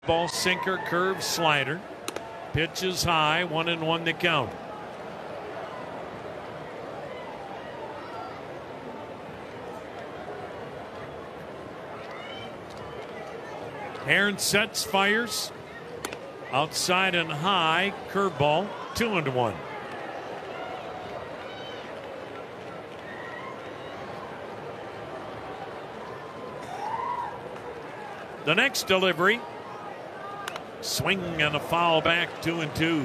Ball, sinker, curve, slider. Pitch is high, 1-1 the count. Aaron sets, fires. Outside and high, curveball, 2-1. The next delivery. Swing and a foul back, 2-2.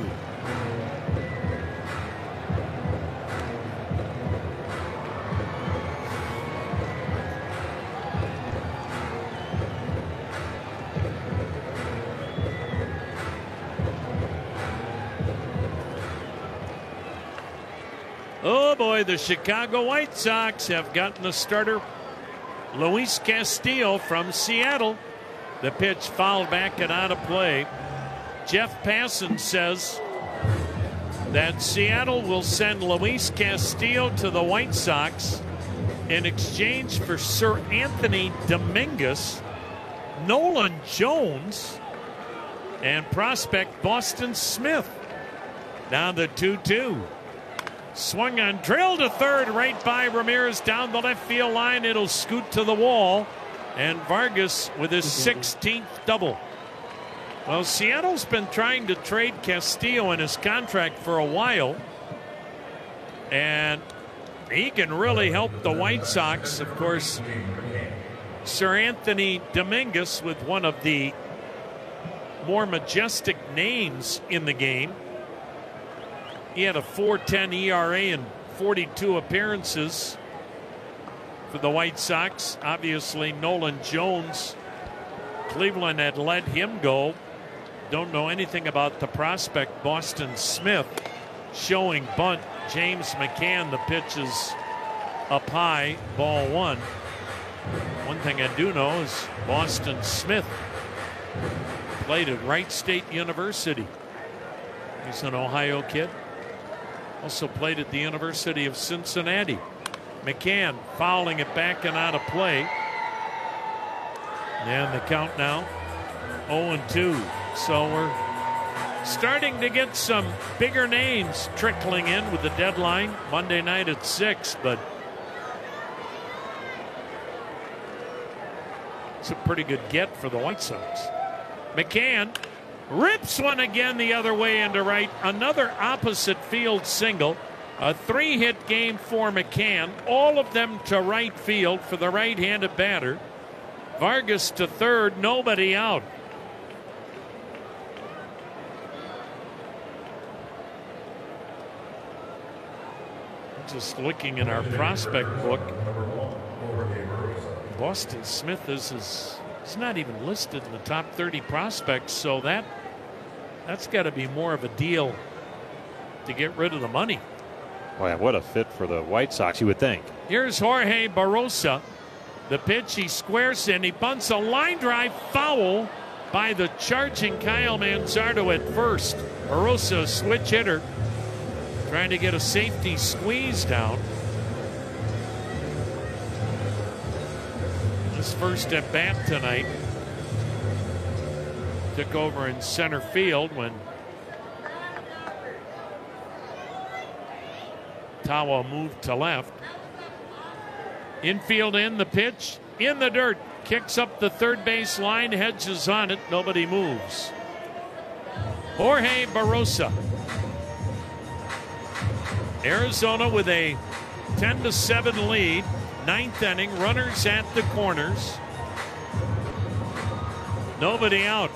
Oh boy, the Chicago White Sox have gotten the starter, Luis Castillo from Seattle. The pitch fouled back and out of play. Jeff Passan says that Seattle will send Luis Castillo to the White Sox in exchange for Sir Anthony Dominguez, Nolan Jones, and prospect Boston Smith. Now the 2-2. Swung on, drilled to third, right by Ramirez down the left field line. It'll scoot to the wall. And Vargas with his 16th double. Well, Seattle's been trying to trade Castillo in his contract for a while. And he can really help the White Sox. Of course, Sir Anthony Dominguez with one of the more majestic names in the game. He had a 4.10 ERA in 42 appearances for the White Sox. Obviously, Nolan Jones, Cleveland had let him go. Don't know anything about the prospect, Boston Smith, showing bunt. James McCann, the pitch is up high, ball one. One thing I do know is Boston Smith played at Wright State University. He's an Ohio kid. Also played at the University of Cincinnati. McCann fouling it back and out of play. And the count now 0-2. So we're starting to get some bigger names trickling in with the deadline Monday night at 6. But it's a pretty good get for the White Sox. McCann rips one again the other way into right. Another opposite field single. A 3-hit game for McCann. All of them to right field for the right-handed batter. Vargas to third. Nobody out. Just looking in our prospect book, Boston Smith is not even listed in the top 30 prospects, so that's got to be more of a deal to get rid of the money. Boy, what a fit for the White Sox, you would think. Here's Jorge Barosa. The pitch, he squares in. He bunts a line drive foul by the charging Kyle Manzardo at first. Barosa, switch hitter, trying to get a safety squeeze down. His first at bat tonight. Took over in center field when Tawa moved to left. Infield in, the pitch in the dirt. Kicks up the third base line, hedges on it. Nobody moves. Jorge Barosa. Arizona with a 10-7 lead. Ninth inning, runners at the corners. Nobody out.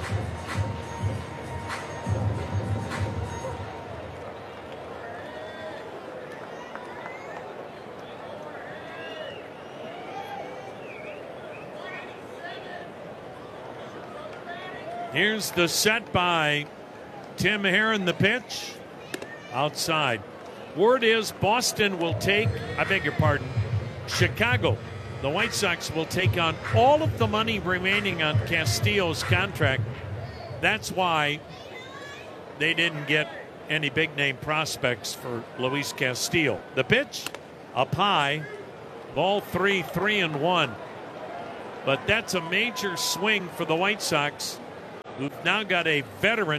Here's the set by Tim Herron, the pitch. Outside. Word is Boston will take, Chicago. The White Sox will take on all of the money remaining on Castillo's contract. That's why they didn't get any big name prospects for Luis Castillo. The pitch up high, ball 3-1. But that's a major swing for the White Sox. who've now got a veteran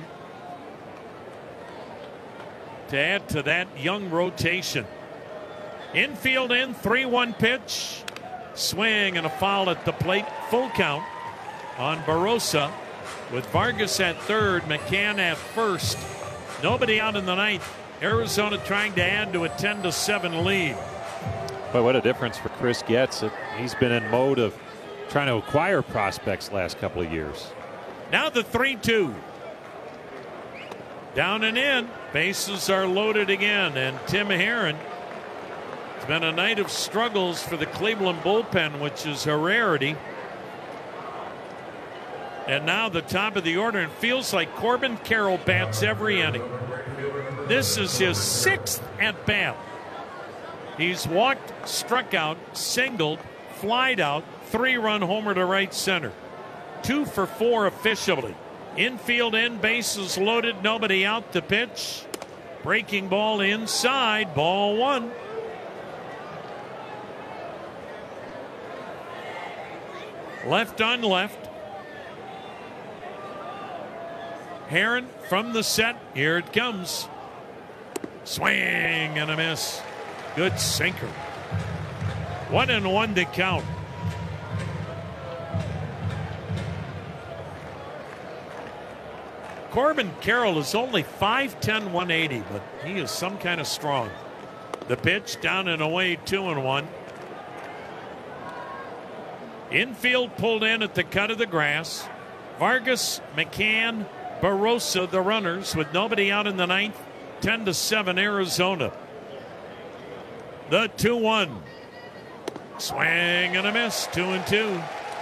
to add to that young rotation. Infield in, 3-1 pitch. Swing and a foul at the plate. Full count on Barossa with Vargas at third, McCann at first. Nobody out in the ninth. Arizona trying to add to a 10-7 lead. Boy, what a difference for Chris Getz. He's been in mode of trying to acquire prospects last couple of years. Now the 3-2. Down and in. Bases are loaded again. And Tim Herrin. It's been a night of struggles for the Cleveland bullpen, which is a rarity. And now the top of the order. It feels like Corbin Carroll bats every inning. This is his 6th at bat. He's walked, struck out, singled, flied out, 3-run homer to right center. 2 for 4 officially. Infield in, bases loaded, nobody out to pitch. Breaking ball inside, ball 1. Left on left. Herrin from the set. Here it comes. Swing and a miss. Good sinker. 1-1 to count. Corbin Carroll is only 5'10", 180, but he is some kind of strong. The pitch down and away, 2-1. Infield pulled in at the cut of the grass. Vargas, McCann, Barossa, the runners, with nobody out in the ninth. 10-7 Arizona. The 2-1. Swing and a miss. 2-2.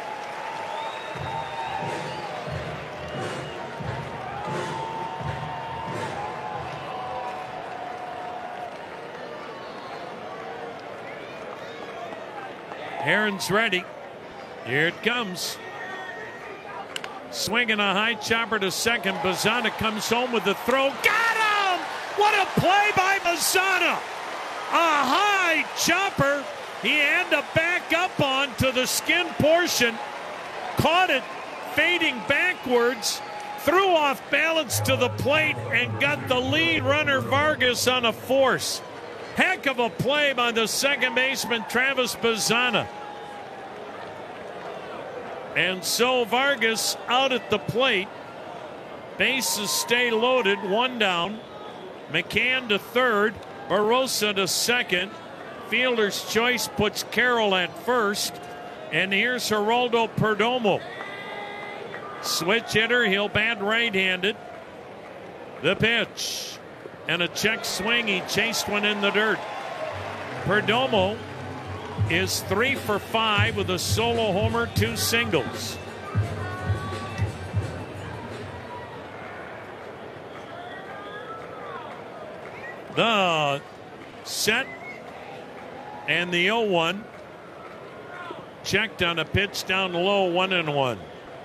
Herrin's ready. Here it comes. Swinging a high chopper to second. Bazzana comes home with the throw. Got him! What a play by Bazzana! A high chopper. He had to back up onto the skin portion. Caught it fading backwards. Threw off balance to the plate and got the lead runner Vargas on a force. Heck of a play by the second baseman Travis Bazzana. And so Vargas out at the plate. Bases stay loaded, 1 down. McCann to third, Barossa to second. Fielder's choice puts Carroll at first. And here's Geraldo Perdomo. Switch hitter, he'll bat right-handed. The pitch. And a check swing, he chased one in the dirt. Perdomo is 3 for 5 with a solo homer, 2 singles. The set and the 0-1. Checked on a pitch down low, 1-1.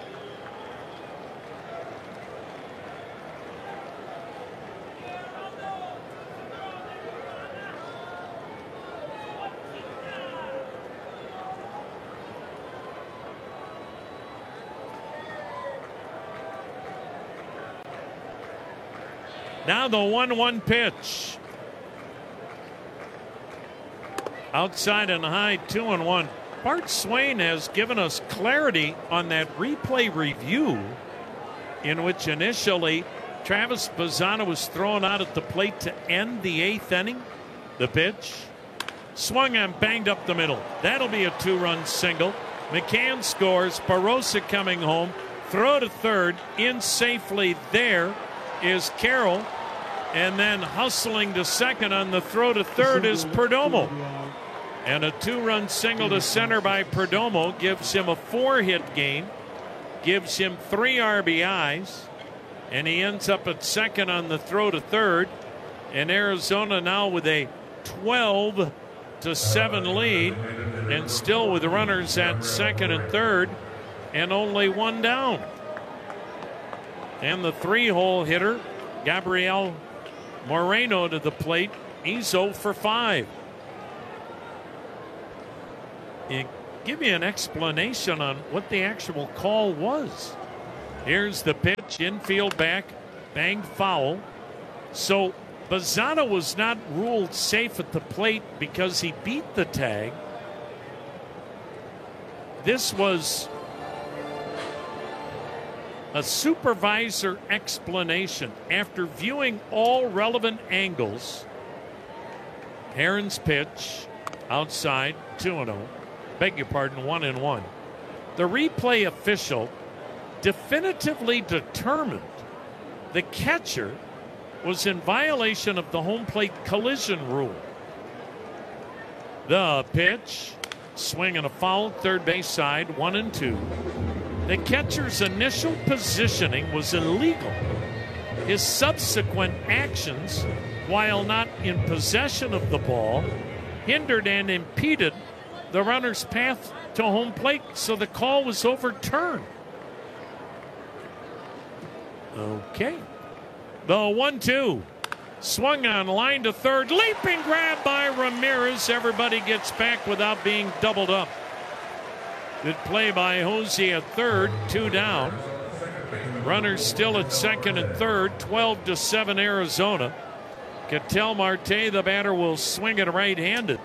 Now the 1-1 pitch. Outside and high, 2-1. Bart Swain has given us clarity on that replay review in which initially Travis Bazzana was thrown out at the plate to end the 8th inning. The pitch. Swung and banged up the middle. That'll be a 2-run single. McCann scores. Barossa coming home. Throw to third. In safely there is Carroll. And then hustling to second on the throw to third is Perdomo. And a 2-run single to center by Perdomo gives him a 4-hit game, gives him 3 RBIs, and he ends up at second on the throw to third. And Arizona now with a 12-7 lead, and still with runners at second and third, and only 1 down. And the 3-hole hitter, Gabriel Moreno, to the plate. He's 0 for 5. Give me an explanation on what the actual call was Here's the pitch, infield back, banged foul. So Bazzana was not ruled safe at the plate because he beat the tag. This was a supervisor explanation. After viewing all relevant angles, Herron's pitch outside, 2-0. Beg your pardon, 1-1. The replay official definitively determined the catcher was in violation of the home plate collision rule. The pitch, swing and a foul, third base side, 1-2. The catcher's initial positioning was illegal. His subsequent actions, while not in possession of the ball, hindered and impeded the runner's path to home plate, so the call was overturned. Okay. The 1-2. Swung on, line to third. Leaping grab by Ramirez. Everybody gets back without being doubled up. Good play by Jose at third. 2 down. Runners still at second and third. 12-7 Arizona. Ketel Marte, the batter, will swing it right-handed.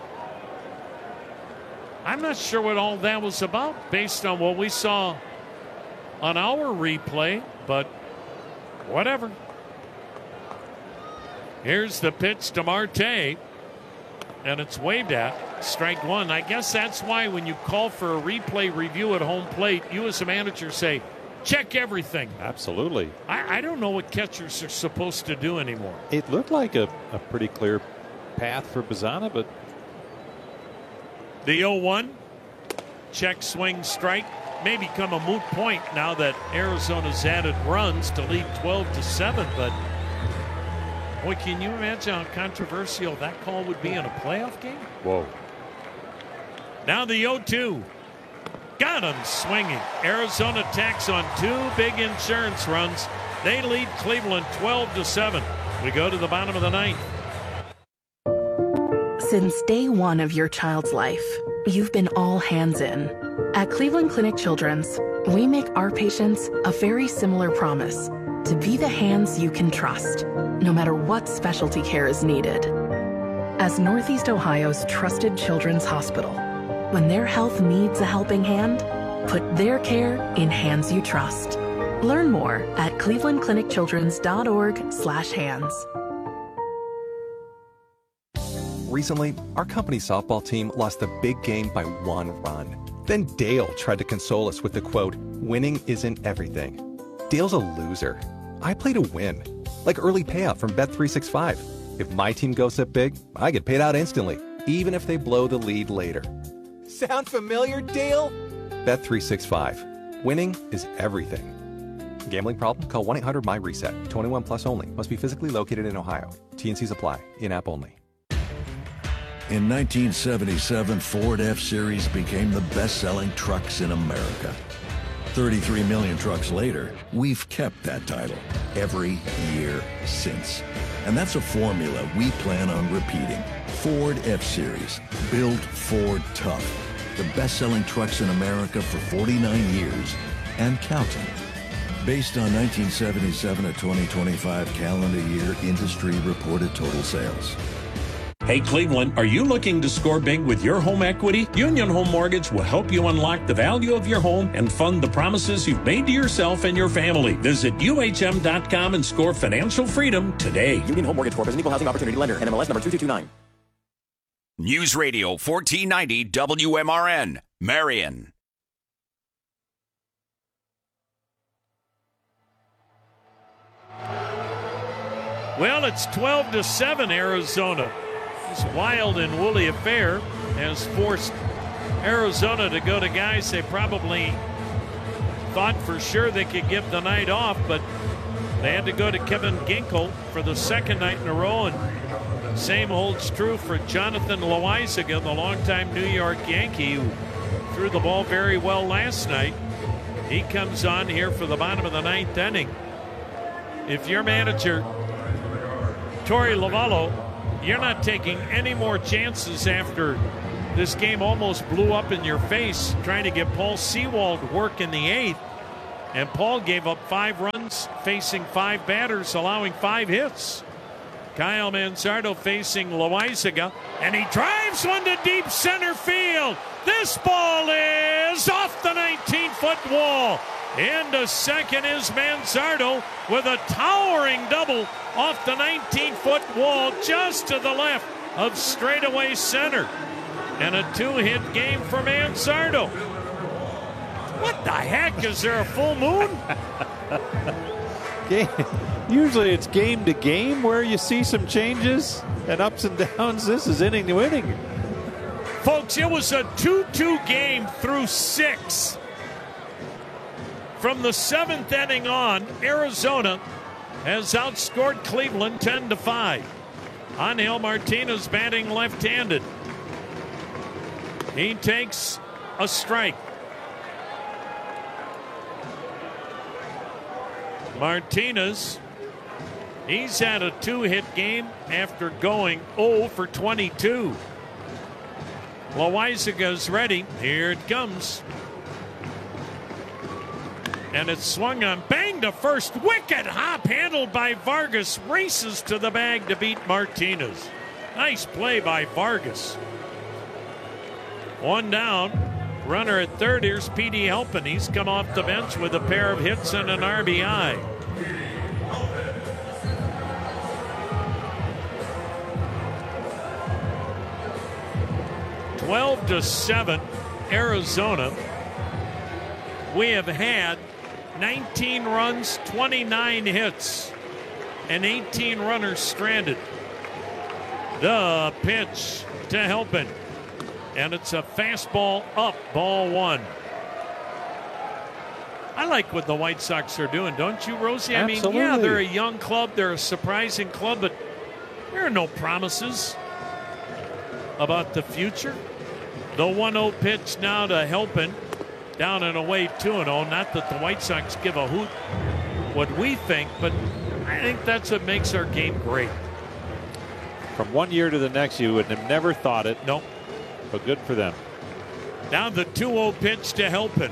I'm not sure what all that was about based on what we saw on our replay, but whatever. Here's the pitch to Marte, and it's waved at. Strike one. I guess that's why when you call for a replay review at home plate, you as a manager say, check everything. Absolutely. I don't know what catchers are supposed to do anymore. It looked like a pretty clear path for Bazzana, but the 0-1, check, swing, strike, may become a moot point now that Arizona's added runs to lead 12-7. But boy, can you imagine how controversial that call would be in a playoff game? Whoa. Now the 0-2. Got him swinging. Arizona tacks on 2 big insurance runs. They lead Cleveland 12-7. We go to the bottom of the 9th. Since day one of your child's life, you've been all hands in. At Cleveland Clinic Children's, we make our patients a very similar promise: to be the hands you can trust, no matter what specialty care is needed. As Northeast Ohio's trusted children's hospital, when their health needs a helping hand, put their care in hands you trust. Learn more at clevelandclinicchildrens.org/hands. Recently, our company softball team lost the big game by 1 run. Then Dale tried to console us with the quote, "Winning isn't everything." Dale's a loser. I play to win. Like early payout from Bet365. If my team goes up big, I get paid out instantly, even if they blow the lead later. Sound familiar, Dale? Bet365. Winning is everything. Gambling problem? Call 1-800-MY-RESET. 21 plus only. Must be physically located in Ohio. T&Cs apply. In-app only. In 1977, Ford F-Series became the best-selling trucks in America. 33 million trucks later, we've kept that title every year since. And that's a formula we plan on repeating. Ford F-Series, built Ford tough. The best-selling trucks in America for 49 years and counting. Based on 1977 to 2025 calendar year industry reported total sales. Hey Cleveland, are you looking to score big with your home equity? Union Home Mortgage will help you unlock the value of your home and fund the promises you've made to yourself and your family. Visit UHM.com and score financial freedom today. Union Home Mortgage Corp is an equal housing opportunity lender. NMLS number 2229. News Radio 1490 WMRN, Marion. Well, it's 12-7 Arizona. This wild and woolly affair has forced Arizona to go to guys they probably thought for sure they could give the night off, but they had to go to Kevin Ginkel for the second night in a row, and same holds true for Jonathan Loaisiga, the longtime New York Yankee who threw the ball very well last night. He comes on here for the bottom of the 9th inning. If you're manager Torey Lovullo, you're not taking any more chances after this game almost blew up in your face trying to get Paul Sewald work in the 8th. And Paul gave up 5 runs, facing 5 batters, allowing 5 hits. Kyle Manzardo facing Loaizaga, and he drives one to deep center field. This ball is off the 19-foot wall. Into second is Manzardo with a towering double off the 19-foot wall just to the left of straightaway center. And a 2-hit game for Manzardo. What the heck? Is there a full moon? Usually it's game to game where you see some changes and ups and downs. This is inning to inning. Folks, it was a 2-2 game through 6. From the 7th inning on, Arizona has outscored Cleveland 10-5. Angel Martinez batting left-handed. He takes a strike. Martinez, he's had a 2-hit game after going 0 for 22. Loaizaga's ready. Here it comes. And it's swung on. Bang to first. Wicked hop handled by Vargas. Races to the bag to beat Martinez. Nice play by Vargas. 1 down. Runner at third. Here's P.D. Halpin. He's come off the bench with a pair of hits and an RBI. (12-7) Arizona. We have had 19 runs, 29 hits, and 18 runners stranded. The pitch to Halpin. And it's a fastball up, ball 1. I like what the White Sox are doing, don't you, Rosie? Absolutely. I mean, yeah, they're a young club. They're a surprising club, but there are no promises about the future. The 1-0 pitch now to Halpin. Down and away 2-0. Not that the White Sox give a hoot what we think, but I think that's what makes our game great. From one year to the next, you would have never thought it. Nope. But good for them. Now the 2-0 pitch to Halpin.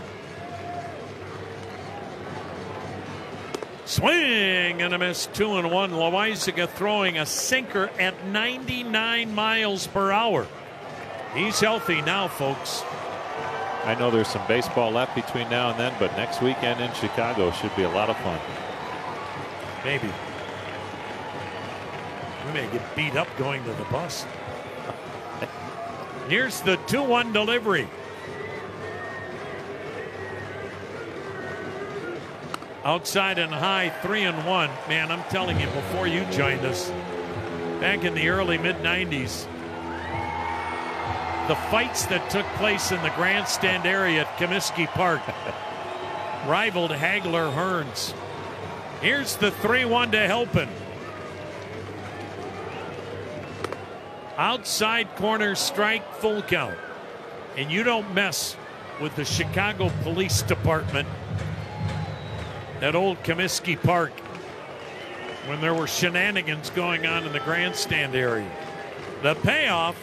Swing and a miss. 2-1. Loaizaga throwing a sinker at 99 miles per hour. He's healthy now, folks. I know there's some baseball left between now and then, but next weekend in Chicago should be a lot of fun. Maybe. We may get beat up going to the bus. Here's the 2-1 delivery. Outside and high, 3-1. Man, I'm telling you, before you joined us, back in the early mid-90s, the fights that took place in the grandstand area at Comiskey Park rivaled Hagler-Hearns. Here's the 3-1 to Halpin. Outside corner strike, full count. And you don't mess with the Chicago Police Department at old Comiskey Park when there were shenanigans going on in the grandstand area. The payoff.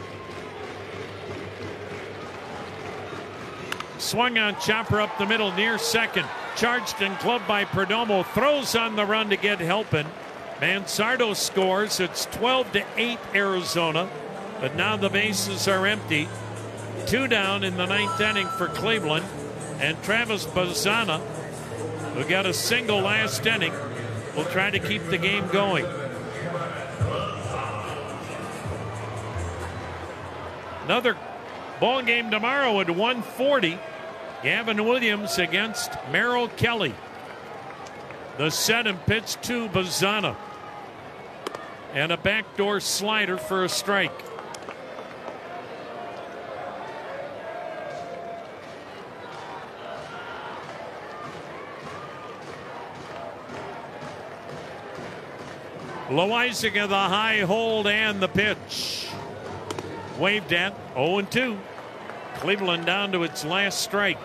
Swung on, chopper up the middle near second. Charged and clubbed by Perdomo. Throws on the run to get Halpin. Manzardo scores. It's 12-8 Arizona. But now the bases are empty. 2 down in the 9th inning for Cleveland. And Travis Bazzana, who got a single last inning, will try to keep the game going. Another ball game tomorrow at 1:40. Gavin Williams against Merrill Kelly. The set and pitch to Bazzana. And a backdoor slider for a strike. Loaizaga, the high hold and the pitch. Waved at, 0-2. Cleveland down to its last strike.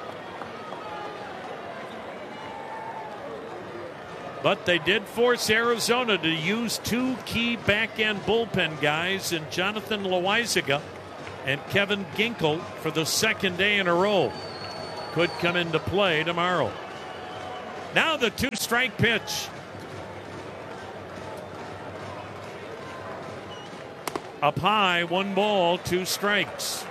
But they did force Arizona to use 2 key back-end bullpen guys in Jonathan Loaizaga and Kevin Ginkel for the 2nd day in a row. Could come into play tomorrow. Now the 2-strike pitch. Up high, 1 ball, 2 strikes.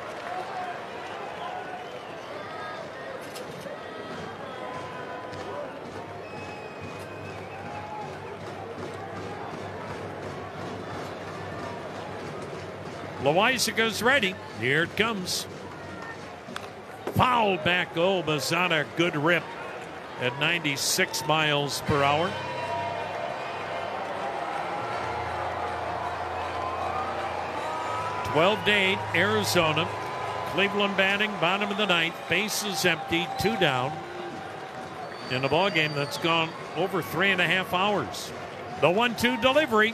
Loaisiga's ready. Here it comes. Fouled back. Oh, Bazana, good rip at 96 miles per hour. (12-8) Arizona. Cleveland batting, bottom of the ninth. Bases empty, 2 down. In a ball game that's gone over 3.5 hours. The 1-2 delivery.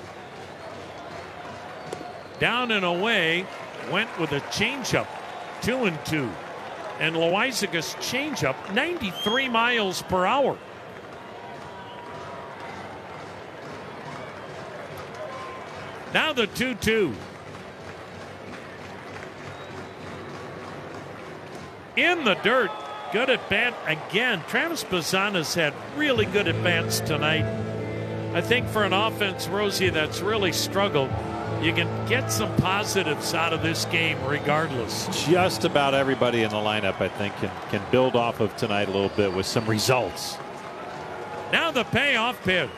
Down and away, went with a changeup, 2-2. And Loaisiga's changeup, 93 miles per hour. Now the 2-2. In the dirt, good at bat again. Travis Bazana's had really good at bats tonight. I think for an offense, Rosie, that's really struggled, you can get some positives out of this game regardless. Just about everybody in the lineup, I think, can build off of tonight a little bit with some results. Now the payoff pitch.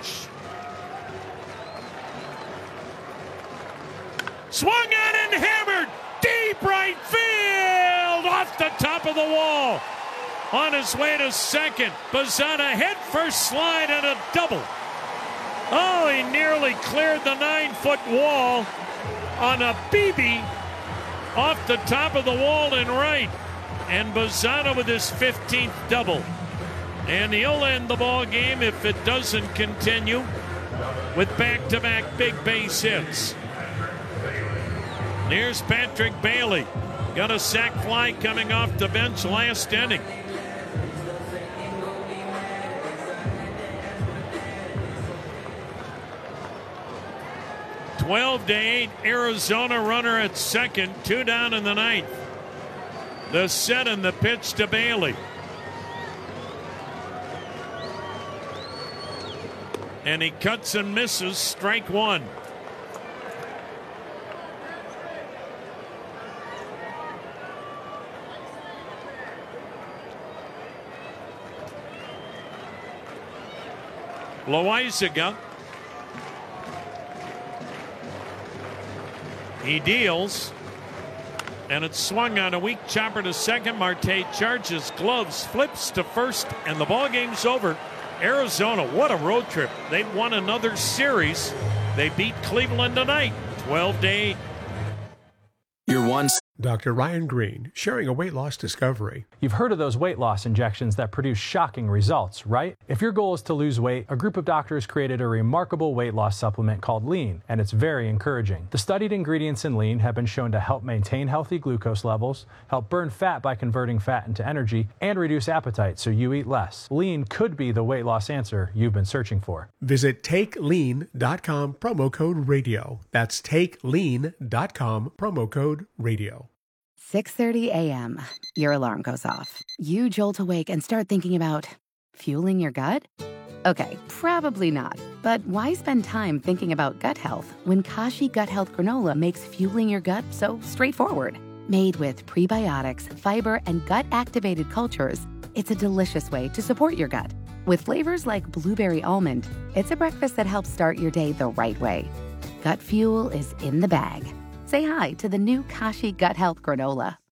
Swung on and hammered. Deep right field. Off the top of the wall. On his way to second. Bazana head first slide and a double. Oh, he nearly cleared the 9-foot wall on a BB off the top of the wall in right. And Bazana with his 15th double. And he'll end the ball game if it doesn't continue with back-to-back big base hits. Here's Patrick Bailey. Got a sac fly coming off the bench last inning. (12-8) Arizona runner at second, 2 down in the ninth. The set and the pitch to Bailey. And he cuts and misses, strike 1. Loaisiga. He deals. And it's swung on a weak chopper to second. Marte charges gloves, flips to first, and the ball game's over. Arizona, what a road trip. They've won another series. They beat Cleveland tonight, 12-8. Your one. Dr. Ryan Green, sharing a weight loss discovery. You've heard of those weight loss injections that produce shocking results, right? If your goal is to lose weight, a group of doctors created a remarkable weight loss supplement called Lean, and it's very encouraging. The studied ingredients in Lean have been shown to help maintain healthy glucose levels, help burn fat by converting fat into energy, and reduce appetite so you eat less. Lean could be the weight loss answer you've been searching for. Visit TakeLean.com, promo code radio. That's TakeLean.com, promo code radio. 6:30 a.m. Your alarm goes off. You jolt awake and start thinking about fueling your gut? Okay, probably not. But why spend time thinking about gut health when Kashi Gut Health Granola makes fueling your gut so straightforward? Made with prebiotics, fiber, and gut-activated cultures, it's a delicious way to support your gut. With flavors like blueberry almond, it's a breakfast that helps start your day the right way. Gut fuel is in the bag. Say hi to the new Kashi Gut Health Granola.